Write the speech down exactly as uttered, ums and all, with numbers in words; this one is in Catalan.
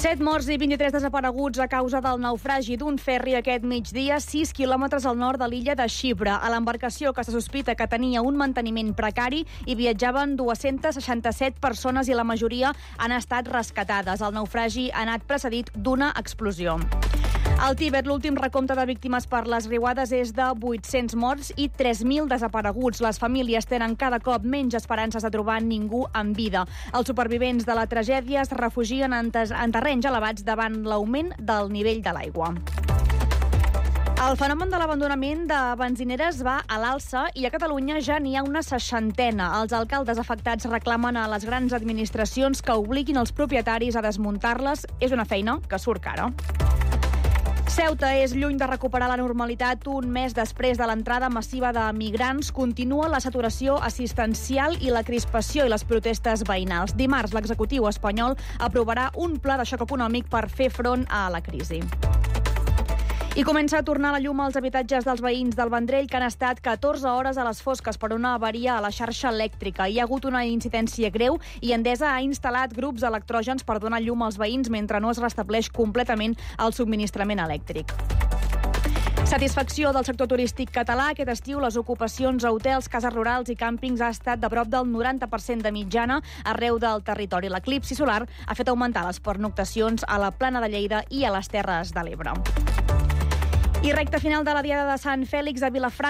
Set morts i vint-i-tres desapareguts a causa del naufragi d'un ferri aquest migdia, sis quilòmetres al nord de l'illa de Xipre. A l'embarcació, que se sospita que tenia un manteniment precari, hi viatjaven dues-centes seixanta-set persones i la majoria han estat rescatades. El naufragi ha anat precedit d'una explosió. Al Tíbet, l'últim recompte de víctimes per les riuades és de vuit-cents morts i tres mil desapareguts. Les famílies tenen cada cop menys esperances de trobar ningú en vida. Els supervivents de la tragèdia es refugien en, en terrenys elevats davant l'augment del nivell de l'aigua. El fenomen de l'abandonament de benzineres va a l'alça i a Catalunya ja n'hi ha una seixantena. Els alcaldes afectats reclamen a les grans administracions que obliguin els propietaris a desmuntar-les. És una feina que surt cara. Ceuta és lluny de recuperar la normalitat un mes després de l'entrada massiva de migrants. Continua la saturació assistencial i la crispació i les protestes veïnals. Dimarts, l'executiu espanyol aprovarà un pla de xoc econòmic per fer front a la crisi. I comença a tornar la llum als habitatges dels veïns del Vendrell, que han estat catorze hores a les fosques per una avaria a la xarxa elèctrica. Hi ha hagut una incidència greu i Endesa ha instal·lat grups electrògens per donar llum als veïns mentre no es restableix completament el subministrament elèctric. Satisfacció del sector turístic català. Aquest estiu les ocupacions a hotels, cases rurals i càmpings ha estat de prop del noranta per cent de mitjana arreu del territori. L'eclipsi solar ha fet augmentar les pernoctacions a la Plana de Lleida i a les Terres de l'Ebre. I recta final de la Diada de Sant Fèlix a Vilafranca.